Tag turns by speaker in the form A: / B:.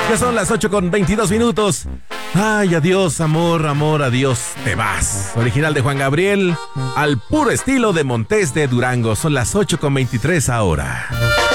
A: Ya son las 8:22. Ay, adiós, amor, amor, adiós, te vas. Original de Juan Gabriel, al puro estilo de Montés de Durango. Son las 8:23 ahora.